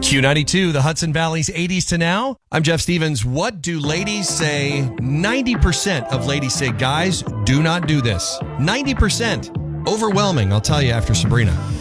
Q92, the Hudson Valley's 80s to now. I'm Jeff Stevens. What do ladies say? 90% of ladies say guys do not do this. 90%. Overwhelming, I'll tell you after Sabrina.